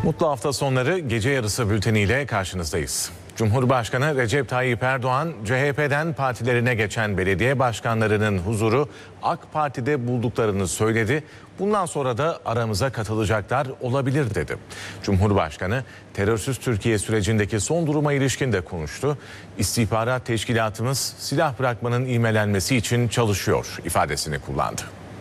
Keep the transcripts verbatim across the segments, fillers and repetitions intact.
Mutlu hafta sonları gece yarısı bülteniyle karşınızdayız. Cumhurbaşkanı Recep Tayyip Erdoğan, C H P'den partilerine geçen belediye başkanlarının huzuru AK Parti'de bulduklarını söyledi. Bundan sonra da aramıza katılacaklar olabilir dedi. Cumhurbaşkanı terörsüz Türkiye sürecindeki son duruma ilişkin de konuştu. İstihbarat teşkilatımız silah bırakmanın ivmelenmesi için çalışıyor ifadesini kullandı.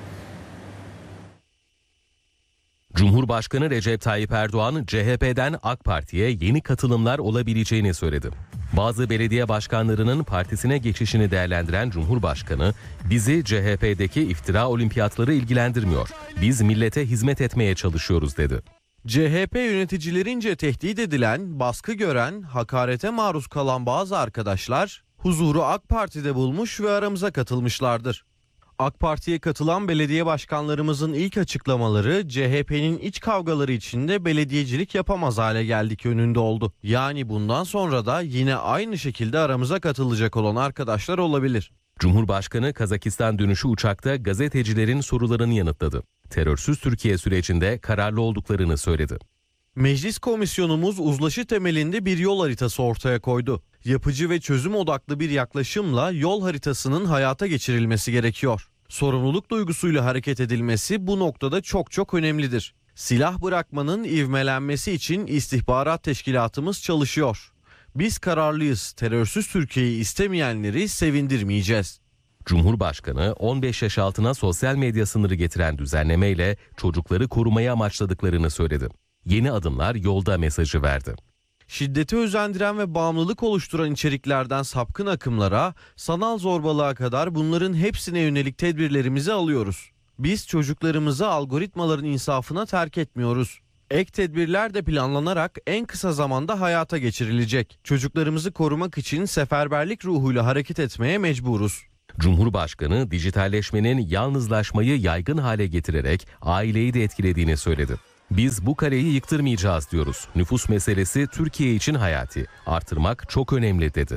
Cumhurbaşkanı Recep Tayyip Erdoğan, C H P'den AK Parti'ye yeni katılımlar olabileceğini söyledi. Bazı belediye başkanlarının partisine geçişini değerlendiren Cumhurbaşkanı, bizi C H P'deki iftira olimpiyatları ilgilendirmiyor. Biz millete hizmet etmeye çalışıyoruz dedi. C H P yöneticilerince tehdit edilen, baskı gören, hakarete maruz kalan bazı arkadaşlar huzuru AK Parti'de bulmuş ve aramıza katılmışlardır. AK Parti'ye katılan belediye başkanlarımızın ilk açıklamaları C H P'nin iç kavgaları içinde belediyecilik yapamaz hale geldik yönünde oldu. Yani bundan sonra da yine aynı şekilde aramıza katılacak olan arkadaşlar olabilir. Cumhurbaşkanı Kazakistan dönüşü uçakta gazetecilerin sorularını yanıtladı. Terörsüz Türkiye sürecinde kararlı olduklarını söyledi. Meclis komisyonumuz uzlaşı temelinde bir yol haritası ortaya koydu. Yapıcı ve çözüm odaklı bir yaklaşımla yol haritasının hayata geçirilmesi gerekiyor. Sorumluluk duygusuyla hareket edilmesi bu noktada çok çok önemlidir. Silah bırakmanın ivmelenmesi için istihbarat teşkilatımız çalışıyor. Biz kararlıyız. Terörsüz Türkiye'yi istemeyenleri sevindirmeyeceğiz. Cumhurbaşkanı on beş yaş altına sosyal medya sınırı getiren düzenlemeyle çocukları korumaya amaçladıklarını söyledi. Yeni adımlar yolda mesajı verdi. Şiddeti özendiren ve bağımlılık oluşturan içeriklerden sapkın akımlara, sanal zorbalığa kadar bunların hepsine yönelik tedbirlerimizi alıyoruz. Biz çocuklarımızı algoritmaların insafına terk etmiyoruz. Ek tedbirler de planlanarak en kısa zamanda hayata geçirilecek. Çocuklarımızı korumak için seferberlik ruhuyla hareket etmeye mecburuz. Cumhurbaşkanı dijitalleşmenin yalnızlaşmayı yaygın hale getirerek aileyi de etkilediğini söyledi. Biz bu kaleyi yıktırmayacağız diyoruz. Nüfus meselesi Türkiye için hayati. Artırmak çok önemli dedi.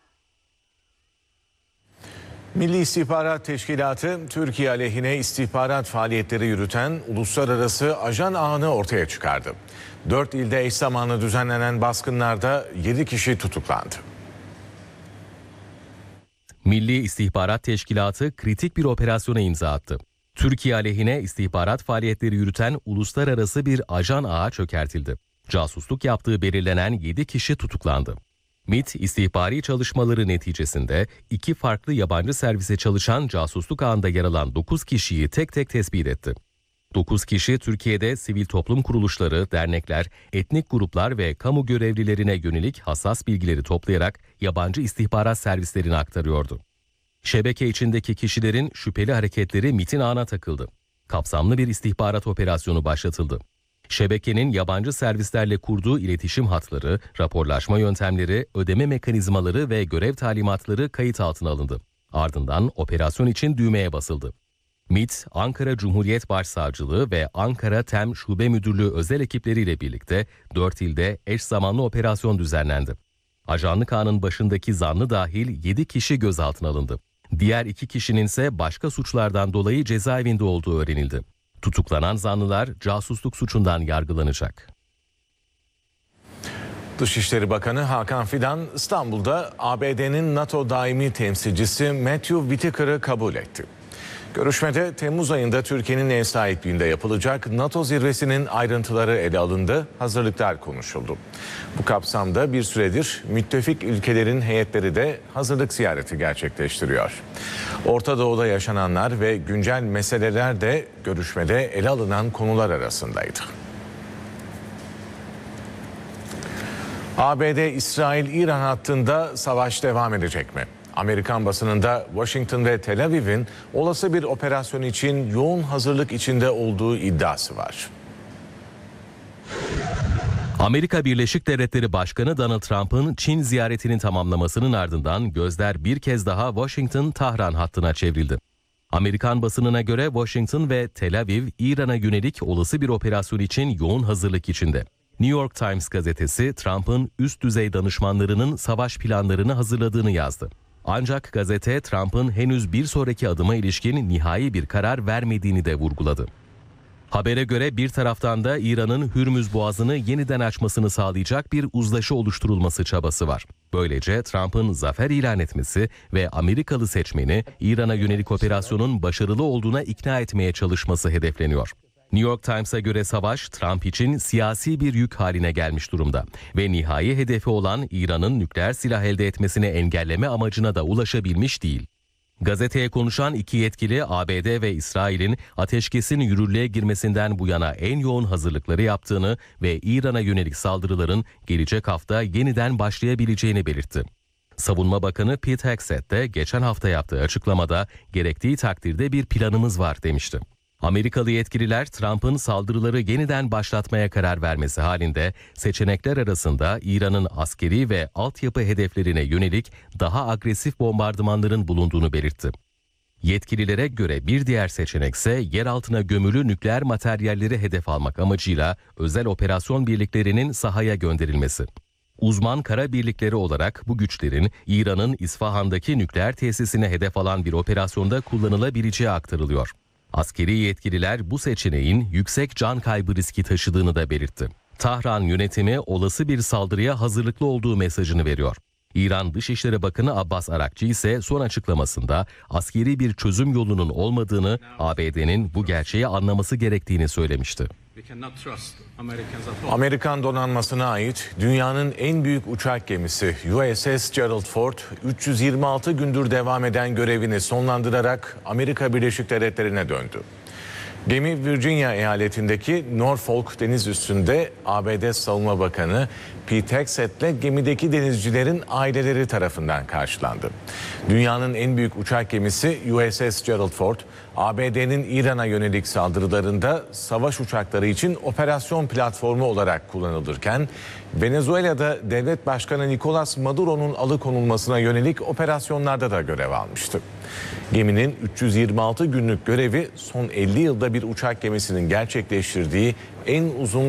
Milli İstihbarat Teşkilatı, Türkiye aleyhine istihbarat faaliyetleri yürüten uluslararası ajan ağını ortaya çıkardı. Dört ilde eş zamanlı düzenlenen baskınlarda yedi kişi tutuklandı. Milli İstihbarat Teşkilatı kritik bir operasyona imza attı. Türkiye aleyhine istihbarat faaliyetleri yürüten uluslararası bir ajan ağı çökertildi. Casusluk yaptığı belirlenen yedi kişi tutuklandı. MİT, istihbari çalışmaları neticesinde iki farklı yabancı servise çalışan casusluk ağında yer alan dokuz kişiyi tek tek tespit etti. dokuz kişi Türkiye'de sivil toplum kuruluşları, dernekler, etnik gruplar ve kamu görevlilerine yönelik hassas bilgileri toplayarak yabancı istihbarat servislerine aktarıyordu. Şebeke içindeki kişilerin şüpheli hareketleri MİT'in ağına takıldı. Kapsamlı bir istihbarat operasyonu başlatıldı. Şebekenin yabancı servislerle kurduğu iletişim hatları, raporlaşma yöntemleri, ödeme mekanizmaları ve görev talimatları kayıt altına alındı. Ardından operasyon için düğmeye basıldı. MİT, Ankara Cumhuriyet Başsavcılığı ve Ankara TEM Şube Müdürlüğü özel ekipleriyle birlikte dört ilde eş zamanlı operasyon düzenlendi. Ajanlık ağının başındaki zanlı dahil yedi kişi gözaltına alındı. Diğer iki kişinin ise başka suçlardan dolayı cezaevinde olduğu öğrenildi. Tutuklanan zanlılar casusluk suçundan yargılanacak. Dışişleri Bakanı Hakan Fidan İstanbul'da A B D'nin NATO daimi temsilcisi Matthew Whitaker'ı kabul etti. Görüşmede Temmuz ayında Türkiye'nin ev sahipliğinde yapılacak NATO zirvesinin ayrıntıları ele alındı, hazırlıklar konuşuldu. Bu kapsamda bir süredir müttefik ülkelerin heyetleri de hazırlık ziyareti gerçekleştiriyor. Orta Doğu'da yaşananlar ve güncel meseleler de görüşmede ele alınan konular arasındaydı. A B D-İsrail-İran hattında savaş devam edecek mi? Amerikan basınında Washington ve Tel Aviv'in olası bir operasyon için yoğun hazırlık içinde olduğu iddiası var. Amerika Birleşik Devletleri Başkanı Donald Trump'ın Çin ziyaretinin tamamlamasının ardından gözler bir kez daha Washington-Tahran hattına çevrildi. Amerikan basınına göre Washington ve Tel Aviv, İran'a yönelik olası bir operasyon için yoğun hazırlık içinde. New York Times gazetesi Trump'ın üst düzey danışmanlarının savaş planlarını hazırladığını yazdı. Ancak gazete Trump'ın henüz bir sonraki adıma ilişkin nihai bir karar vermediğini de vurguladı. Habere göre bir taraftan da İran'ın Hürmüz Boğazı'nı yeniden açmasını sağlayacak bir uzlaşı oluşturulması çabası var. Böylece Trump'ın zafer ilan etmesi ve Amerikalı seçmeni İran'a yönelik operasyonun başarılı olduğuna ikna etmeye çalışması hedefleniyor. New York Times'a göre savaş Trump için siyasi bir yük haline gelmiş durumda ve nihai hedefi olan İran'ın nükleer silah elde etmesini engelleme amacına da ulaşabilmiş değil. Gazeteye konuşan iki yetkili A B D ve İsrail'in ateşkesin yürürlüğe girmesinden bu yana en yoğun hazırlıkları yaptığını ve İran'a yönelik saldırıların gelecek hafta yeniden başlayabileceğini belirtti. Savunma Bakanı Pete Hegseth de geçen hafta yaptığı açıklamada gerektiği takdirde bir planımız var demişti. Amerikalı yetkililer Trump'ın saldırıları yeniden başlatmaya karar vermesi halinde seçenekler arasında İran'ın askeri ve altyapı hedeflerine yönelik daha agresif bombardımanların bulunduğunu belirtti. Yetkililere göre bir diğer seçenek ise yer altına gömülü nükleer materyalleri hedef almak amacıyla özel operasyon birliklerinin sahaya gönderilmesi. Uzman kara birlikleri olarak bu güçlerin İran'ın İsfahan'daki nükleer tesisine hedef alan bir operasyonda kullanılabileceği aktarılıyor. Askeri yetkililer bu seçeneğin yüksek can kaybı riski taşıdığını da belirtti. Tahran yönetimi olası bir saldırıya hazırlıklı olduğu mesajını veriyor. İran Dışişleri Bakanı Abbas Arakçı ise son açıklamasında askeri bir çözüm yolunun olmadığını, A B D'nin bu gerçeği anlaması gerektiğini söylemişti. Amerikan donanmasına ait dünyanın en büyük uçak gemisi U S S Gerald Ford üç yüz yirmi altı gündür devam eden görevini sonlandırarak Amerika Birleşik Devletleri'ne döndü. Gemi Virginia eyaletindeki Norfolk deniz üstünde A B D Savunma Bakanı Pete Hegseth'le gemideki denizcilerin aileleri tarafından karşılandı. Dünyanın en büyük uçak gemisi U S S Gerald Ford, A B D'nin İran'a yönelik saldırılarında savaş uçakları için operasyon platformu olarak kullanılırken, Venezuela'da devlet başkanı Nicolas Maduro'nun alıkonulmasına yönelik operasyonlarda da görev almıştı. Geminin üç yüz yirmi altı günlük görevi son elli yılda bir uçak gemisinin gerçekleştirdiği en uzun